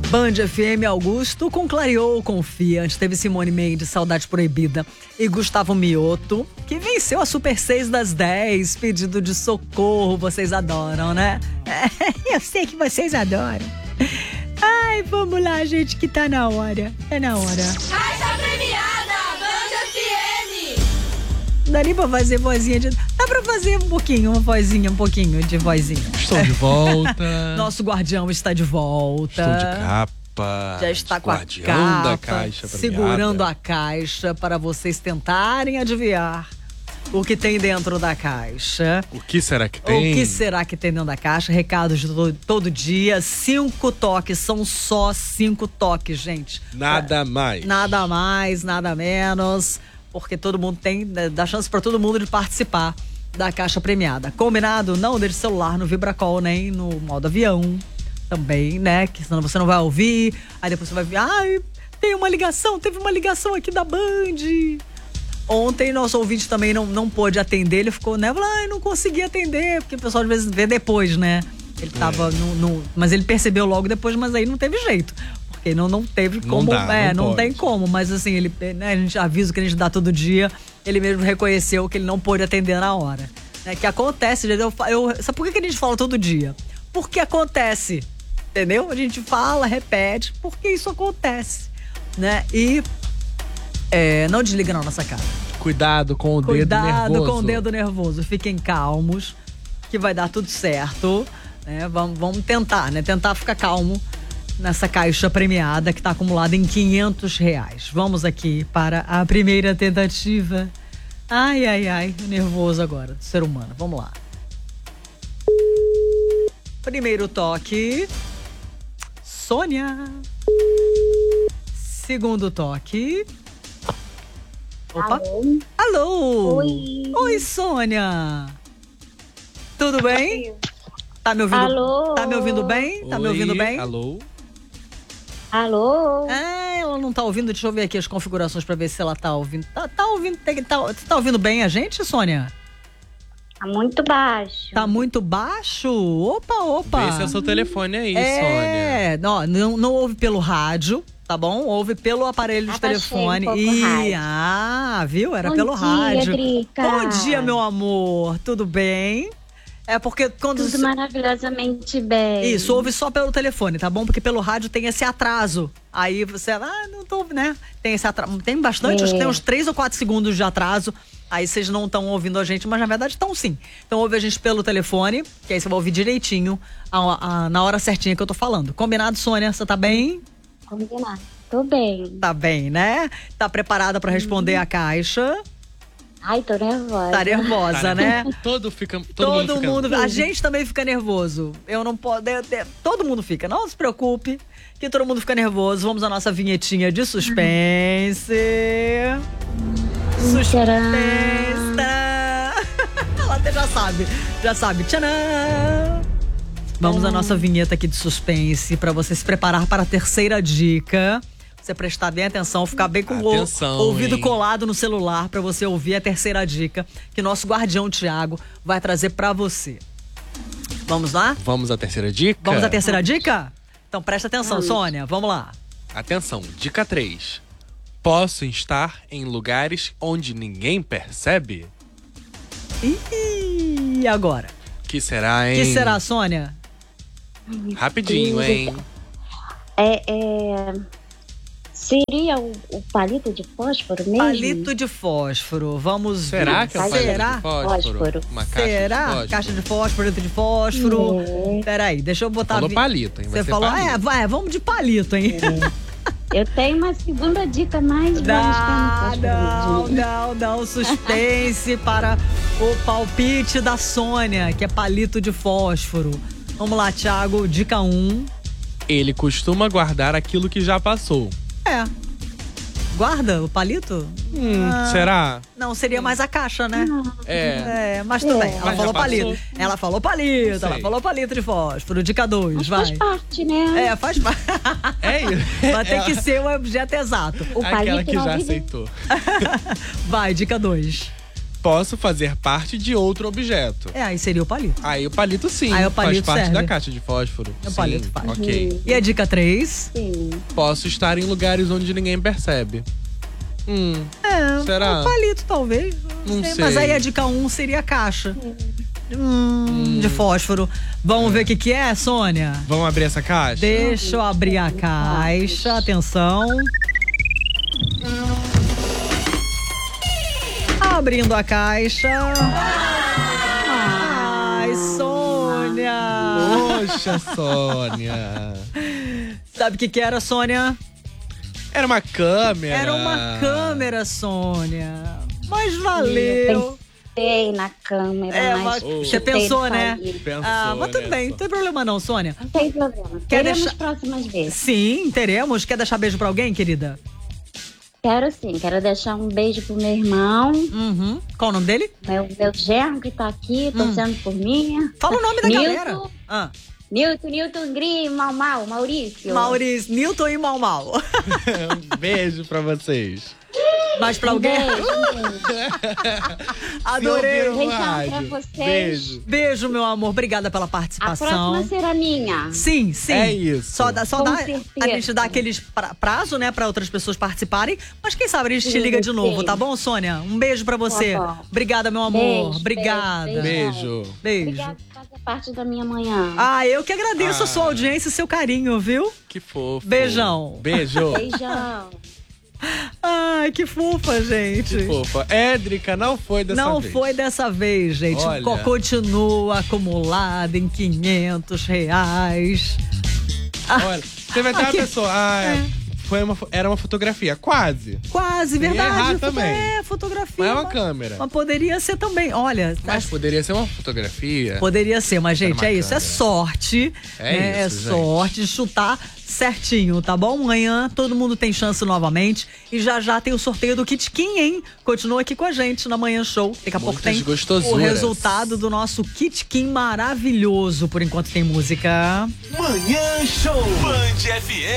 Band FM Augusto com Clareou, Confia. Antes teve Simone Mendes, Saudade Proibida. E Gustavo Mioto, que venceu a Super 6 das 10. Pedido de socorro, vocês adoram, né? Eu sei que vocês adoram. Ai, vamos lá, gente, que tá na hora. É na hora. Caixa premiada, Band FM. Não dá nem pra fazer vozinha de... Dá pra fazer um pouquinho de vozinha. Estou de volta. Nosso guardião está de volta. Estou de capa. Já está com a Guardião capa, da caixa segurando premiada. a caixa para vocês tentarem adivinhar o que tem dentro da caixa. O que será que tem? O que será que tem dentro da caixa? Recados de todo dia. 5 toques, são só 5 toques, gente. Nada mais. Nada mais, nada menos. Porque todo mundo tem, dá chance para todo mundo de participar da caixa premiada. Combinado? Não deixe o celular no Vibracol, nem no modo avião. Também, né? Que senão você não vai ouvir. Aí depois você vai ver, ai, teve uma ligação aqui da Band. Ontem nosso ouvinte também não pôde atender, ele ficou, né? Falou, ai, não consegui atender, porque o pessoal às vezes vê depois, né? Ele tava mas ele percebeu logo depois, mas aí não teve jeito. Porque não teve como, não tem como, mas assim, ele, né, a gente avisa que a gente dá todo dia, ele mesmo reconheceu que ele não pôde atender na hora. Né, que acontece, sabe por que a gente fala todo dia? Porque acontece, entendeu? A gente fala, repete, porque isso acontece, né? E não desliga na nossa cara. Cuidado com o dedo nervoso. Cuidado com o dedo nervoso, fiquem calmos, que vai dar tudo certo, né? Vamos tentar, né? Tentar ficar calmo nessa caixa premiada que está acumulada em R$500. Vamos aqui para a primeira tentativa. Ai, nervoso agora do ser humano. Vamos lá. Primeiro toque. Sônia. Segundo toque. Opa. Alô. Oi, Sônia. Tudo bem? Tá me ouvindo? Alô. Tá me ouvindo bem? Tá me ouvindo bem? Alô? Alô? Ela não tá ouvindo. Deixa eu ver aqui as configurações pra ver se ela tá ouvindo. Tá ouvindo? Você tá ouvindo bem a gente, Sônia? Tá muito baixo. Tá muito baixo? Opa. Vê se é o seu telefone aí, Sônia. Não ouve pelo rádio, tá bom? Ouve pelo aparelho de telefone. Viu? Era pelo rádio. Drica. Bom dia, meu amor. Tudo bem? É porque quando... Tudo maravilhosamente bem. Isso, ouve só pelo telefone, tá bom? Porque pelo rádio tem esse atraso. Aí você, não tô, né? Tem esse atraso, tem bastante, acho que tem uns 3 ou 4 segundos de atraso. Aí vocês não estão ouvindo a gente, mas na verdade estão sim. Então ouve a gente pelo telefone, que aí você vai ouvir direitinho na hora certinha que eu tô falando. Combinado, Sônia? Você tá bem? Combinado. Tô bem. Tá bem, né? Tá preparada pra responder a caixa? Ai, tô nervosa. Tá nervosa, né? Todo mundo A gente também fica nervoso. Eu não posso. Todo mundo fica. Não se preocupe, que todo mundo fica nervoso. Vamos à nossa vinhetinha de suspense. Suspense. Ela até já sabe. Tcharam! Vamos à nossa vinheta aqui de suspense pra você se preparar para a terceira dica. Você prestar bem atenção, ficar bem com o ouvido colado no celular pra você ouvir a terceira dica que nosso guardião Thiago vai trazer pra você. Vamos lá? Vamos à terceira dica? Vamos à terceira dica? Então presta atenção, Sônia, vamos lá. Atenção, dica 3. Posso estar em lugares onde ninguém percebe? E agora? Que será, hein? Que será, Sônia? Rapidinho, hein? Seria o palito de fósforo mesmo? Palito de fósforo, vamos ver. Será que é o palito de fósforo? Uma caixa de fósforo? Caixa de fósforo, palito de fósforo. Peraí, deixa eu botar... Falou palito, hein? Você falou, vamos de palito, hein? Eu tenho uma segunda dica mais. Não, suspense para o palpite da Sônia, que é palito de fósforo. Vamos lá, Thiago, dica 1. Ele costuma guardar aquilo que já passou. Guarda o palito? Será? Não, seria mais a caixa, né? Mas tudo bem. Ela falou palito. Ela falou palito de fósforo. Dica 2, vai. Faz parte, né? Faz parte. Vai ter que ser um objeto exato. O aquela palito que já vida... aceitou. Vai, dica 2. Posso fazer parte de outro objeto. Aí seria o palito. Aí o palito sim, Aí o palito faz parte serve. da caixa de fósforo. O Sim, palito faz. ok. E a dica 3? Sim. Posso estar em lugares onde ninguém percebe. Será? O palito talvez. Não Mas sei. aí a dica 1 seria a caixa. De fósforo. Vamos ver o que é, Sônia? Vamos abrir essa caixa? Deixa eu abrir a caixa. Atenção. Abrindo a caixa. Ai, Sônia. Poxa, Sônia. Sabe o que era, Sônia? Era uma câmera. Era uma câmera, Sônia. Mas valeu. Pensei na câmera, mas... Você pensou, né? Pensou, Mas tudo né, bem, só. não tem problema não, Sônia. Não tem problema. Quer Teremos deixar- próximas vezes. Sim, teremos. Quer deixar beijo pra alguém, querida? Quero sim. Quero deixar um beijo pro meu irmão, Uhum. Qual o nome dele? meu genro que tá aqui, torcendo por mim. Fala o nome da Nilton. galera. Ah, Nilton Gri, Maurício. Maurício, Nilton e Mal Mal. Um beijo pra vocês. Mais pra alguém? Adorei. Se ouviram no Beijão pra rádio. vocês. Beijo. Beijo, meu amor. Obrigada pela A participação. próxima será minha. Sim, sim. É isso. Só dá, Com a certeza. gente dá aqueles prazo, né, pra outras pessoas participarem. Mas quem sabe a gente te Sim, liga de novo, sim. tá bom, Sônia? Um beijo pra você. Tá bom. Obrigada, meu amor. Beijo, Obrigada. beijo, Beijo. Beijo. Obrigada por fazer parte da minha manhã. Ah, eu que agradeço a sua audiência e seu carinho, viu? Que fofo. Beijão. Beijo. Beijão. Ai, que fofa, gente. Que fofa. Édrica, não foi dessa Não vez. foi dessa vez, gente. Olha. Continua acumulado em R$500. Olha, teve até uma Aqui. pessoa. Era uma fotografia. Quase. Quase, Ia verdade. errar também. É, fotografia. Mas é uma câmera. Mas poderia ser também. Olha, Mas poderia ser uma fotografia. poderia ser, mas, gente, uma é isso. É câmera. sorte. É né? isso, gente. sorte de chutar certinho, tá bom? Amanhã todo mundo tem chance novamente. E já tem o sorteio do Kit Kim, hein? Continua aqui com a gente na Manhã Show. Daqui a pouco Muitas tem o gostosuras. resultado do nosso Kit Kim maravilhoso. Por enquanto tem música. Manhã Show. Band FM.